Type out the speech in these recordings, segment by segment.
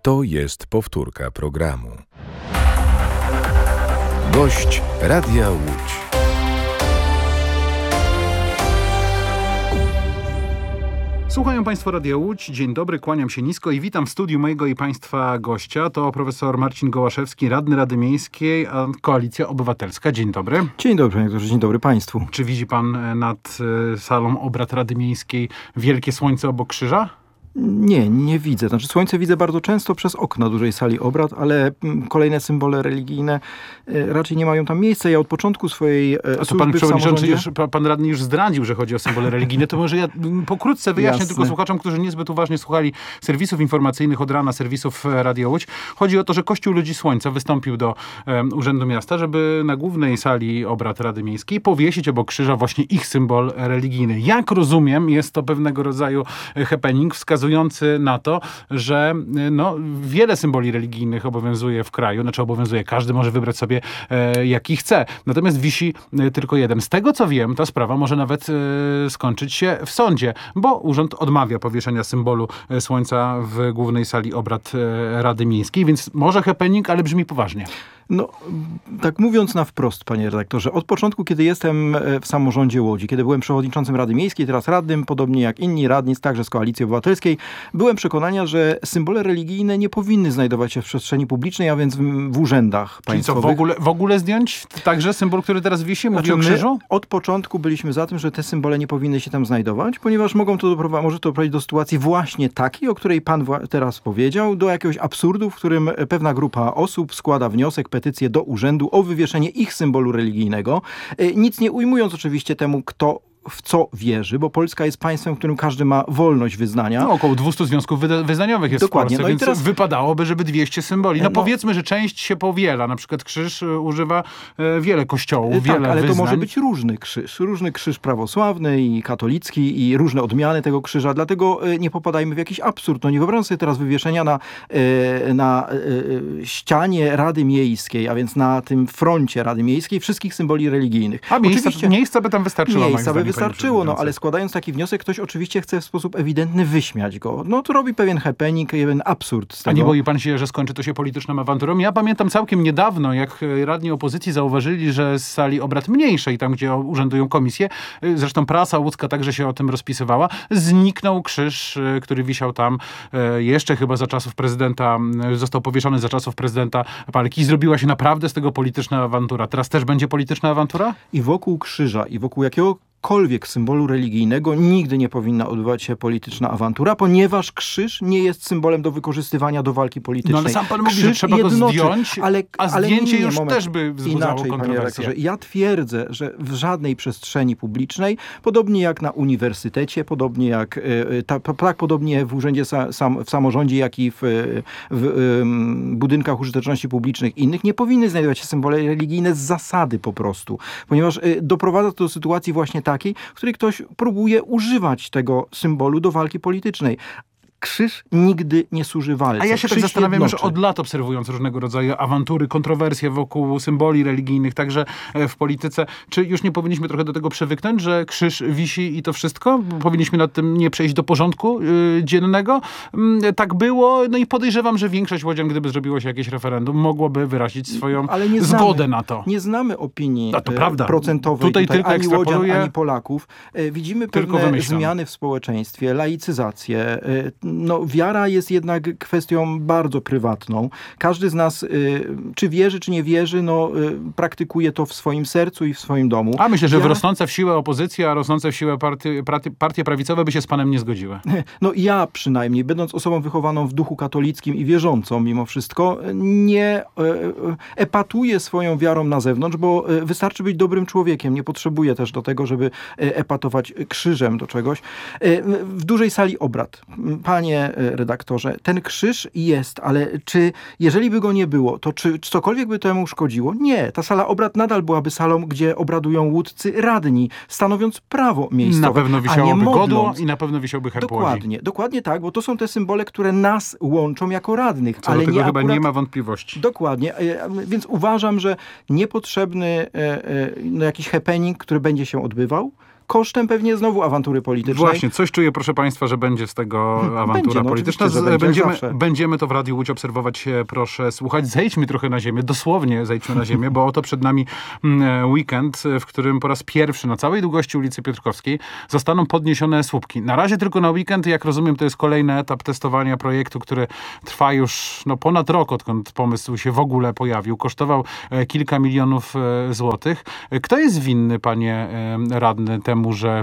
To jest powtórka programu. Gość Radia Łódź. Słuchają Państwo Radia Łódź. Dzień dobry, kłaniam się nisko i witam w studiu mojego i Państwa gościa. To profesor Marcin Gołaszewski, radny Rady Miejskiej, Koalicja Obywatelska. Dzień dobry. Dzień dobry, panie doktorze, dzień dobry Państwu. Czy widzi Pan nad salą obrad Rady Miejskiej wielkie słońce obok krzyża? Nie widzę. Znaczy słońce widzę bardzo często przez okna dużej sali obrad, ale kolejne symbole religijne raczej nie mają tam miejsca. Ja od początku swojej służby pan przewodniczący, pan radny już zdradził, że chodzi o symbole religijne. To może ja pokrótce wyjaśnię tylko słuchaczom, którzy niezbyt uważnie słuchali serwisów informacyjnych od rana, serwisów Radia Łódź. Chodzi o to, że Kościół Ludzi Słońca wystąpił do Urzędu Miasta, żeby na głównej sali obrad Rady Miejskiej powiesić obok krzyża właśnie ich symbol religijny. Jak rozumiem, jest to pewnego rodzaju happening wskazujący na to, że wiele symboli religijnych obowiązuje w kraju. Każdy może wybrać sobie jaki chce. Natomiast wisi tylko jeden. Z tego co wiem, ta sprawa może nawet skończyć się w sądzie, bo urząd odmawia powieszenia symbolu słońca w głównej sali obrad Rady Miejskiej, więc może happening, ale brzmi poważnie. No, tak mówiąc na wprost, panie redaktorze, od początku, kiedy jestem w samorządzie Łodzi, kiedy byłem przewodniczącym Rady Miejskiej, teraz radnym, podobnie jak inni radni, także z Koalicji Obywatelskiej, byłem przekonania, że symbole religijne nie powinny znajdować się w przestrzeni publicznej, a więc w urzędach państwowych. Czyli co, w ogóle zdjąć także symbol, który teraz wisi? Mówi o krzyżu? Od początku byliśmy za tym, że te symbole nie powinny się tam znajdować, ponieważ może to doprowadzić do sytuacji właśnie takiej, o której pan teraz powiedział, do jakiegoś absurdu, w którym pewna grupa osób składa wniosek, petycję do urzędu o wywieszenie ich symbolu religijnego. Nic nie ujmując oczywiście temu, kto w co wierzy, bo Polska jest państwem, w którym każdy ma wolność wyznania. Około 200 związków wyznaniowych jest dokładnie. w Polsce, więc teraz wypadałoby, żeby 200 symboli. Powiedzmy, że część się powiela. Na przykład krzyż używa wiele kościołów, wiele ale wyznań. To może być różny krzyż prawosławny i katolicki i różne odmiany tego krzyża. Dlatego nie popadajmy w jakiś absurd. Nie wyobrażam sobie teraz wywieszenia na ścianie Rady Miejskiej, a więc na tym froncie Rady Miejskiej wszystkich symboli religijnych. A miejsca by tam wystarczyło. Wystarczyło, ale składając taki wniosek, ktoś oczywiście chce w sposób ewidentny wyśmiać go. To robi pewien happening, pewien absurd z tego. A nie boi pan się, że skończy to się polityczną awanturą? Ja pamiętam całkiem niedawno, jak radni opozycji zauważyli, że z sali obrad mniejszej, tam gdzie urzędują komisje, zresztą prasa łódzka także się o tym rozpisywała, zniknął krzyż, który wisiał tam jeszcze chyba za czasów prezydenta, został powieszony za czasów prezydenta Palki. Zrobiła się naprawdę z tego polityczna awantura. Teraz też będzie polityczna awantura? I wokół krzyża, i wokół jakiegokolwiek symbolu religijnego nigdy nie powinna odbywać się polityczna awantura, ponieważ krzyż nie jest symbolem do wykorzystywania do walki politycznej. No ale sam pan mówi, że trzeba go zdjąć, a zdjęcie już moment. Też by wzbudzało kontrowersję. Ja twierdzę, że w żadnej przestrzeni publicznej, podobnie jak na uniwersytecie, podobnie jak podobnie w urzędzie, w samorządzie, jak i w budynkach użyteczności publicznych innych, nie powinny znajdować się symbole religijne z zasady po prostu. Ponieważ doprowadza to do sytuacji właśnie takiej, w której ktoś próbuje używać tego symbolu do walki politycznej. Krzyż nigdy nie służy walce. A ja się tak zastanawiam już od lat, obserwując różnego rodzaju awantury, kontrowersje wokół symboli religijnych, także w polityce. Czy już nie powinniśmy trochę do tego przywyknąć, że krzyż wisi i to wszystko? Powinniśmy nad tym nie przejść do porządku dziennego? Tak było, i podejrzewam, że większość łodzian, gdyby zrobiło się jakieś referendum, mogłoby wyrazić swoją zgodę na to. Nie znamy opinii procentowej tutaj ani łodzian, ani Polaków. Widzimy pewne zmiany w społeczeństwie, laicyzację. Wiara jest jednak kwestią bardzo prywatną. Każdy z nas, czy wierzy, czy nie wierzy, praktykuje to w swoim sercu i w swoim domu. A myślę, że rosnące w siłę opozycja, a rosnące w siłę partie prawicowe by się z panem nie zgodziły. Ja przynajmniej, będąc osobą wychowaną w duchu katolickim i wierzącą mimo wszystko, nie epatuję swoją wiarą na zewnątrz, bo wystarczy być dobrym człowiekiem. Nie potrzebuję też do tego, żeby epatować krzyżem do czegoś. W dużej sali obrad. Panie redaktorze, ten krzyż jest, ale jeżeli by go nie było, to czy cokolwiek by temu szkodziło? Nie. Ta sala obrad nadal byłaby salą, gdzie obradują łódzcy radni, stanowiąc prawo miejscowe. Na pewno wisiałoby godło i na pewno wisiałby herb Łodzi. Dokładnie tak, bo to są te symbole, które nas łączą jako radnych. Co do tego chyba nie ma wątpliwości. Dokładnie. Więc uważam, że niepotrzebny jakiś happening, który będzie się odbywał, kosztem pewnie znowu awantury politycznej. Właśnie, coś czuję, proszę państwa, że będzie z tego awantura polityczna. Będziemy to w Radiu Łódź obserwować, proszę słuchać. Zejdźmy trochę na ziemię, dosłownie zejdźmy na ziemię, bo oto przed nami weekend, w którym po raz pierwszy na całej długości ulicy Piotrkowskiej zostaną podniesione słupki. Na razie tylko na weekend, jak rozumiem, to jest kolejny etap testowania projektu, który trwa już ponad rok, odkąd pomysł się w ogóle pojawił. Kosztował kilka milionów złotych. Kto jest winny, panie radny, temu, że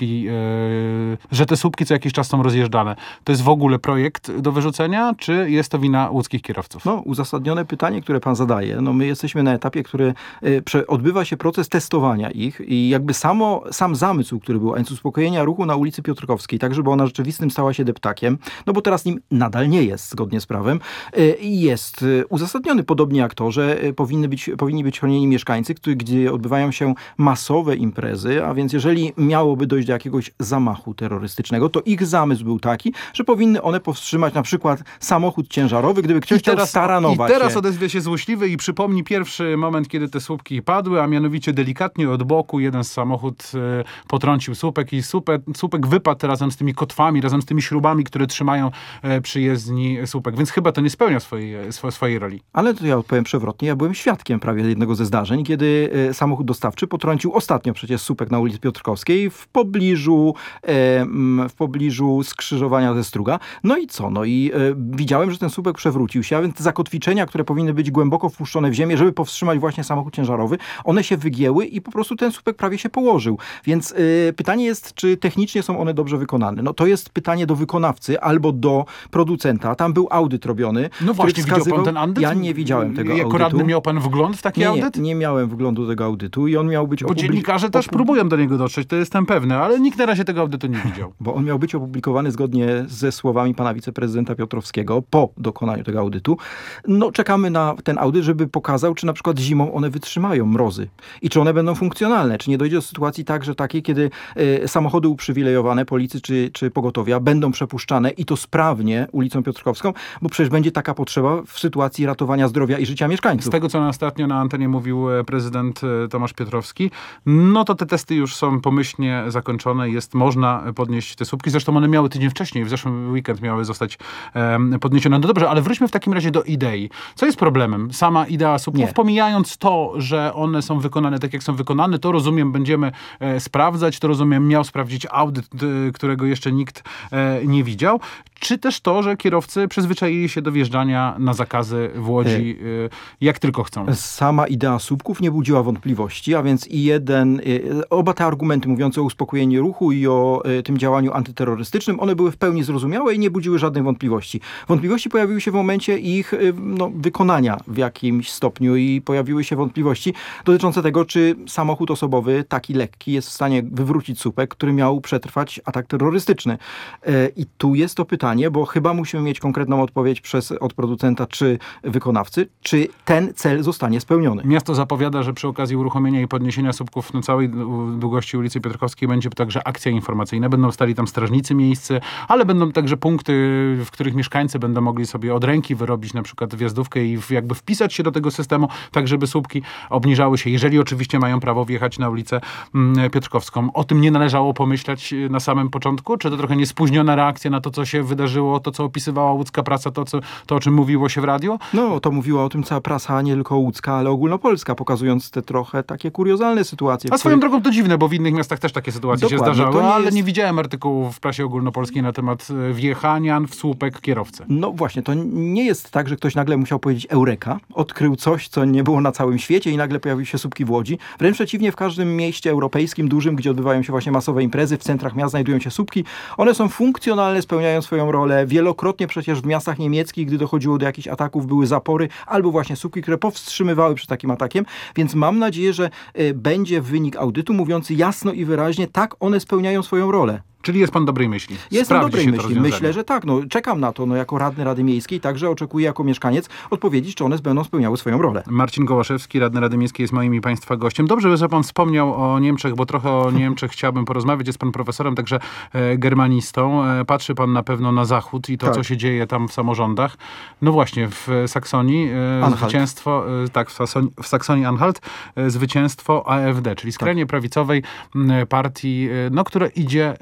te słupki co jakiś czas są rozjeżdżane? To jest w ogóle projekt do wyrzucenia, czy jest to wina łódzkich kierowców? No, uzasadnione pytanie, które pan zadaje. No, my jesteśmy na etapie, który odbywa się proces testowania ich i jakby sam zamysł, który był, a więc uspokojenia ruchu na ulicy Piotrkowskiej, tak żeby ona rzeczywistym stała się deptakiem, no bo teraz nim nadal nie jest zgodnie z prawem, jest uzasadniony, podobnie jak to, że powinni być chronieni mieszkańcy, gdzie odbywają się masowe imprezy, a więc jeżeli miałoby dojść do jakiegoś zamachu terrorystycznego, to ich zamysł był taki, że powinny one powstrzymać na przykład samochód ciężarowy, gdyby ktoś chciał staranować. I teraz odezwie się złośliwy i przypomni pierwszy moment, kiedy te słupki padły, a mianowicie delikatnie od boku jeden samochód potrącił słupek i słupek wypadł razem z tymi kotwami, razem z tymi śrubami, które trzymają przy jezdni słupek. Więc chyba to nie spełnia swojej roli. Ale to ja odpowiem przewrotnie. Ja byłem świadkiem prawie jednego ze zdarzeń, kiedy samochód dostawczy potrącił ostatnio przecież słupek na ulicy Piotrkowskiej w pobliżu skrzyżowania ze Struga. No i co? No i widziałem, że ten słupek przewrócił się, a więc zakotwiczenia, które powinny być głęboko wpuszczone w ziemię, żeby powstrzymać właśnie samochód ciężarowy, one się wygięły i po prostu ten słupek prawie się położył. Więc pytanie jest, czy technicznie są one dobrze wykonane. No to jest pytanie do wykonawcy albo do producenta. Tam był audyt robiony. No właśnie, widział pan ten audyt? Ja nie widziałem tego audytu. Jako radny miał pan wgląd w taki audyt? Nie miałem wglądu do tego audytu i on miał być Bo dziennikarze też próbują do niego dotrzeć, to jestem pewny, ale nikt na razie tego audytu nie widział. Bo on miał być opublikowany zgodnie ze słowami pana wiceprezydenta Piotrowskiego po dokonaniu tego audytu. No czekamy na ten audyt, żeby pokazał, czy na przykład zimą one wytrzymają mrozy i czy one będą funkcjonalne. Czy nie dojdzie do sytuacji takiej, kiedy samochody uprzywilejowane policji czy pogotowia będą przepuszczane i to sprawnie ulicą Piotrkowską, bo przecież będzie taka potrzeba w sytuacji ratowania zdrowia i życia mieszkańców. Z tego, co ostatnio na antenie mówił prezydent Tomasz Piotrowski, no to te testy już są pomyślnie zakończone, można podnieść te słupki. Zresztą one miały tydzień wcześniej, w zeszłym weekend miały zostać podniesione. No dobrze, ale wróćmy w takim razie do idei. Co jest problemem? Sama idea słupków, pomijając to, że one są wykonane tak, jak są wykonane, to rozumiem, będziemy sprawdzać, to rozumiem, miał sprawdzić audyt, którego jeszcze nikt nie widział. Czy też to, że kierowcy przyzwyczaili się do wjeżdżania na zakazy w Łodzi jak tylko chcą? Sama idea słupków nie budziła wątpliwości, a więc oba te argumenty mówiące o uspokojeniu ruchu i o tym działaniu antyterrorystycznym, one były w pełni zrozumiałe i nie budziły żadnych wątpliwości. Wątpliwości pojawiły się w momencie ich wykonania w jakimś stopniu i pojawiły się wątpliwości dotyczące tego, czy samochód osobowy, taki lekki, jest w stanie wywrócić słupek, który miał przetrwać atak terrorystyczny. I tu jest to pytanie, bo chyba musimy mieć konkretną odpowiedź od producenta czy wykonawcy, czy ten cel zostanie spełniony. Miasto zapowiada, że przy okazji uruchomienia i podniesienia słupków na całej długości ulicy Piotrkowskiej będzie także akcja informacyjna. Będą stali tam strażnicy miejscy, ale będą także punkty, w których mieszkańcy będą mogli sobie od ręki wyrobić na przykład wjazdówkę i jakby wpisać się do tego systemu, tak żeby słupki obniżały się, jeżeli oczywiście mają prawo wjechać na ulicę Piotrkowską. O tym nie należało pomyśleć na samym początku? Czy to trochę niespóźniona reakcja na to, co się wydarzyło, to, co opisywała łódzka prasa, to o czym mówiło się w radiu? No, to mówiła o tym cała prasa, nie tylko łódzka, ale ogólnopolska, pokazując te trochę takie kuriozalne sytuacje. A swoją drogą to dziwne, bo w innych miastach też takie sytuacje się zdarzały, ale nie widziałem artykułów w prasie ogólnopolskiej na temat wjechania w słupek kierowcy. No właśnie, to nie jest tak, że ktoś nagle musiał powiedzieć eureka, odkrył coś, co nie było na całym świecie i nagle pojawiły się słupki w Łodzi. Wręcz przeciwnie, w każdym mieście europejskim, dużym, gdzie odbywają się właśnie masowe imprezy, w centrach miast znajdują się słupki. One są funkcjonalne, spełniają swoją rolę. Wielokrotnie przecież w miastach niemieckich, gdy dochodziło do jakichś ataków, były zapory albo właśnie słupki, które powstrzymywały przed takim atakiem. Więc mam nadzieję, że będzie wynik audytu mówiący jasno i wyraźnie, tak, one spełniają swoją rolę. Czyli jest pan dobrej myśli. Jestem dobrej myśli. Myślę, że tak. Czekam na to. Jako radny Rady Miejskiej także oczekuję jako mieszkaniec odpowiedzieć, czy one będą spełniały swoją rolę. Marcin Gołaszewski, radny Rady Miejskiej, jest moim i państwa gościem. Dobrze, że pan wspomniał o Niemczech, bo trochę o Niemczech chciałbym porozmawiać. Jest pan profesorem, także germanistą. Patrzy pan na pewno na zachód i to, co się dzieje tam w samorządach. No właśnie, w Saksonii zwycięstwo, w Saksonii-Anhalt zwycięstwo AfD, czyli skrajnie prawicowej partii, która idzie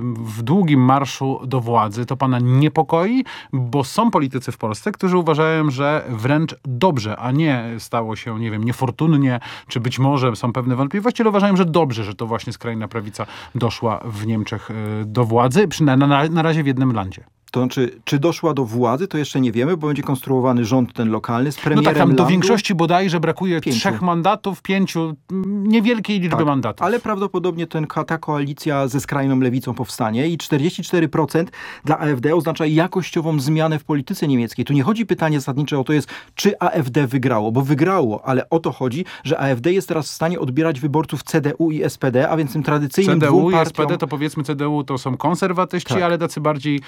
w długim marszu do władzy. To pana niepokoi, bo są politycy w Polsce, którzy uważają, że wręcz dobrze, a nie stało się, nie wiem, niefortunnie, czy być może są pewne wątpliwości, ale uważają, że dobrze, że to właśnie skrajna prawica doszła w Niemczech do władzy, przynajmniej na razie w jednym landzie. To znaczy, czy doszła do władzy, to jeszcze nie wiemy, bo będzie konstruowany rząd ten lokalny z premierem No tak, tam landu. do większości bodajże brakuje 3 mandatów, 5, niewielkiej liczby mandatów. Ale prawdopodobnie ta koalicja ze skrajną lewicą powstanie i 44% dla AfD oznacza jakościową zmianę w polityce niemieckiej. Tu nie chodzi pytanie zasadnicze o to jest, czy AfD wygrało, bo wygrało, ale o to chodzi, że AfD jest teraz w stanie odbierać wyborców CDU i SPD, a więc tym tradycyjnym CDU dwóm i partiom... SPD to powiedzmy CDU to są konserwatyści, tak, ale tacy bardziej...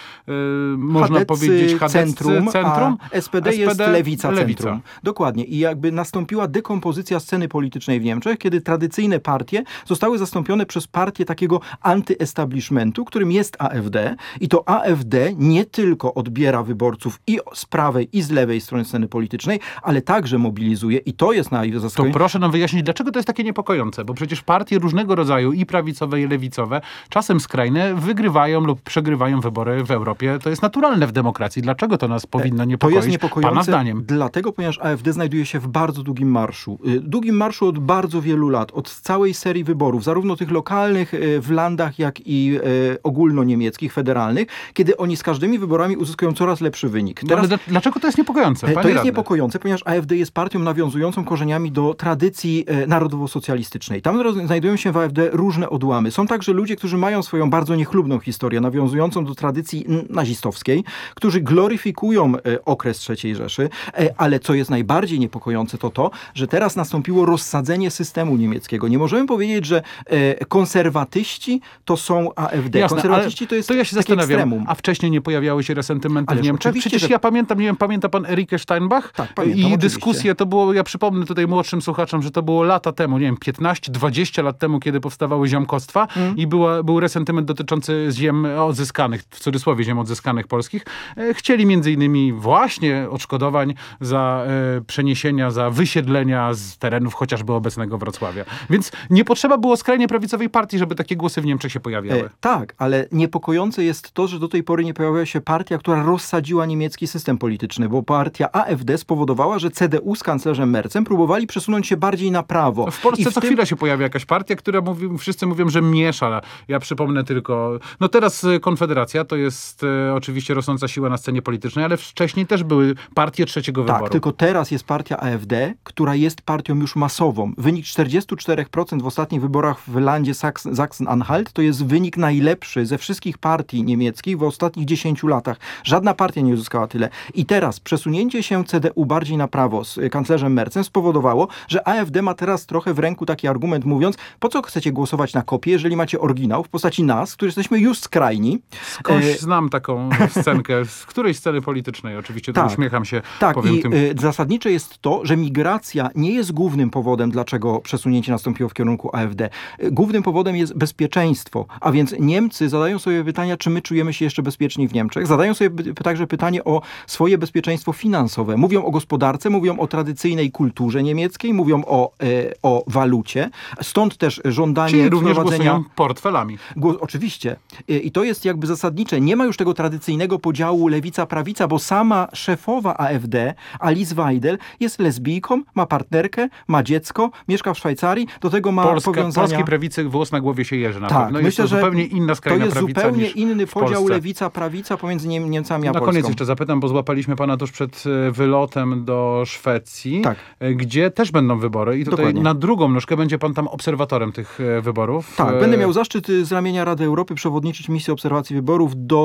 można powiedzieć centrum, a SPD jest lewica. Centrum. Dokładnie. I jakby nastąpiła dekompozycja sceny politycznej w Niemczech, kiedy tradycyjne partie zostały zastąpione przez partię takiego antyestablishmentu, którym jest AfD. I to AfD nie tylko odbiera wyborców i z prawej, i z lewej strony sceny politycznej, ale także mobilizuje. I to jest To proszę nam wyjaśnić, dlaczego to jest takie niepokojące? Bo przecież partie różnego rodzaju, i prawicowe, i lewicowe, czasem skrajne, wygrywają lub przegrywają wybory w Europie. To jest naturalne w demokracji. Dlaczego to nas powinno niepokoić, to jest niepokojące, pana zdaniem? Dlatego, ponieważ AfD znajduje się w bardzo długim marszu. Długim marszu od bardzo wielu lat, od całej serii wyborów, zarówno tych lokalnych w landach, jak i ogólnoniemieckich, federalnych, kiedy oni z każdymi wyborami uzyskują coraz lepszy wynik. Teraz, ale dlaczego to jest niepokojące? To jest niepokojące, ponieważ AfD jest partią nawiązującą korzeniami do tradycji narodowo-socjalistycznej. Tam znajdują się w AfD różne odłamy. Są także ludzie, którzy mają swoją bardzo niechlubną historię, nawiązującą do tradycji nazistowskiej, którzy gloryfikują okres III Rzeszy, ale co jest najbardziej niepokojące, to, że teraz nastąpiło rozsadzenie systemu niemieckiego. Nie możemy powiedzieć, że konserwatyści to są AfD. Jasne, konserwatyści to jest to ja się zastanawiam, ekstremum. A wcześniej nie pojawiały się resentymenty w Niemczech? Przecież ja pamiętam, nie wiem, pamięta pan Erike Steinbach? Tak, pamiętam, i dyskusje, to było, ja przypomnę tutaj młodszym słuchaczom, że to było lata temu, nie wiem, 15-20 lat temu, kiedy powstawały ziomkostwa i był resentyment dotyczący ziem odzyskanych, w cudzysłowie ziem odzyskanych polskich. Chcieli między innymi właśnie odszkodowań za przeniesienia, za wysiedlenia z terenów chociażby obecnego Wrocławia. Więc nie potrzeba było skrajnie prawicowej partii, żeby takie głosy w Niemczech się pojawiały. Tak, ale niepokojące jest to, że do tej pory nie pojawiła się partia, która rozsadziła niemiecki system polityczny, bo partia AfD spowodowała, że CDU z kanclerzem Merzem próbowali przesunąć się bardziej na prawo. W Polsce co chwila się pojawia jakaś partia, która wszyscy mówią, że miesza. Ja przypomnę tylko, no teraz Konfederacja to jest oczywiście rosnąca siła na scenie politycznej, ale wcześniej też były partie trzeciego wyboru. Tak, tylko teraz jest partia AfD, która jest partią już masową. Wynik 44% w ostatnich wyborach w landzie Sachsen-Anhalt to jest wynik najlepszy ze wszystkich partii niemieckich w ostatnich 10 latach. Żadna partia nie uzyskała tyle. I teraz przesunięcie się CDU bardziej na prawo z kanclerzem Merzem spowodowało, że AfD ma teraz trochę w ręku taki argument mówiąc, po co chcecie głosować na kopię, jeżeli macie oryginał w postaci nas, którzy jesteśmy już skrajni. Skądś znam taką scenkę, z której sceny politycznej oczywiście, to uśmiecham się. Tak, powiem i tym. zasadnicze jest to, że migracja nie jest głównym powodem, dlaczego przesunięcie nastąpiło w kierunku AfD. Głównym powodem jest bezpieczeństwo, a więc Niemcy zadają sobie pytania, czy my czujemy się jeszcze bezpieczni w Niemczech. Zadają sobie także pytanie o swoje bezpieczeństwo finansowe. Mówią o gospodarce, mówią o tradycyjnej kulturze niemieckiej, mówią o walucie. Stąd też żądanie Czyli również głosują portfelami. Oczywiście. I to jest jakby zasadnicze. Nie ma już tego tradycyjnego podziału lewica-prawica, bo sama szefowa AfD, Alice Weidel, jest lesbijką, ma partnerkę, ma dziecko, mieszka w Szwajcarii, do tego ma powiązania... Polskiej prawicy włos na głowie się jeży na tak, pewno. Myślę, jest to zupełnie inna skrajna prawica. To jest zupełnie inny podział Polsce. lewica-prawica pomiędzy Niemcami a Na Polską. koniec jeszcze zapytam, bo złapaliśmy pana tuż przed wylotem do Szwecji, tak, gdzie też będą wybory i tutaj dokładnie. Na drugą nóżkę będzie pan tam obserwatorem tych wyborów. Tak, będę miał zaszczyt z ramienia Rady Europy przewodniczyć misję obserwacji wyborów do parlamentu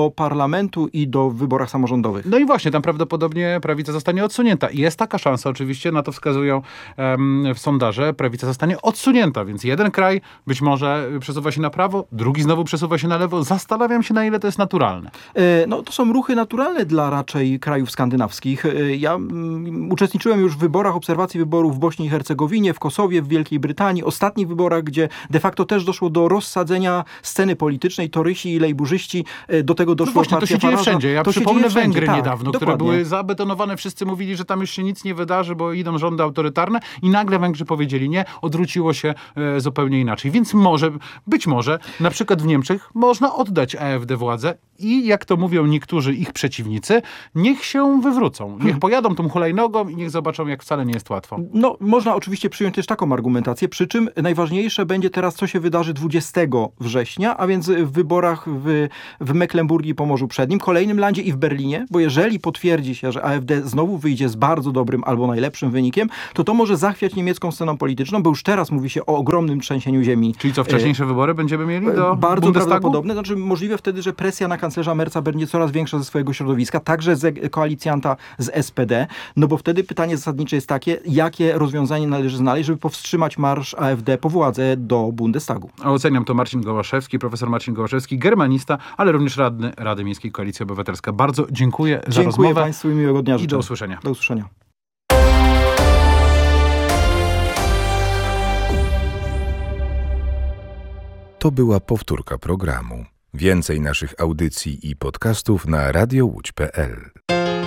parlamentu i do wyborach samorządowych. No i właśnie, tam prawdopodobnie prawica zostanie odsunięta. I jest taka szansa, oczywiście, na to wskazują sondaże, prawica zostanie odsunięta, więc jeden kraj być może przesuwa się na prawo, drugi znowu przesuwa się na lewo. Zastanawiam się, na ile to jest naturalne. No to są ruchy naturalne dla raczej krajów skandynawskich. Ja uczestniczyłem już w wyborach, obserwacji wyborów w Bośni i Hercegowinie, w Kosowie, w Wielkiej Brytanii, ostatnich wyborach, gdzie de facto też doszło do rozsadzenia sceny politycznej, torysi i lejburzyści, do tego doszło właśnie, to się dzieje wszędzie. Ja przypomnę Węgry niedawno, które były zabetonowane. Wszyscy mówili, że tam już się nic nie wydarzy, bo idą rządy autorytarne i nagle Węgrzy powiedzieli nie, odwróciło się zupełnie inaczej. Więc być może, na przykład w Niemczech można oddać AfD władzę i jak to mówią niektórzy ich przeciwnicy, niech się wywrócą. Niech pojadą tą hulajnogą i niech zobaczą, jak wcale nie jest łatwo. No, można oczywiście przyjąć też taką argumentację, przy czym najważniejsze będzie teraz, co się wydarzy 20 września, a więc w wyborach w Mecklenburgii i Pomorzu Przednim, kolejnym landzie i w Berlinie, bo jeżeli potwierdzi się, że AfD znowu wyjdzie z bardzo dobrym albo najlepszym wynikiem, to może zachwiać niemiecką sceną polityczną, bo już teraz mówi się o ogromnym trzęsieniu ziemi. Czyli co, wcześniejsze wybory będziemy mieli do bardzo Bundestagu? prawdopodobne. Znaczy możliwe wtedy, że presja na kanclerza Merza będzie coraz większa ze swojego środowiska, także z koalicjanta z SPD, no bo wtedy pytanie zasadnicze jest takie, jakie rozwiązanie należy znaleźć, żeby powstrzymać marsz AfD po władzę do Bundestagu. A oceniam to Marcin Gołaszewski, profesor Marcin Gołaszewski, germanista, ale również radny Rady Miejskiej Koalicji Obywatelska. Bardzo dziękuję za rozmowę. Dziękuję Państwu i miłego dnia życzę. I do usłyszenia. Do usłyszenia. To była powtórka programu. Więcej naszych audycji i podcastów na radiołódź.pl.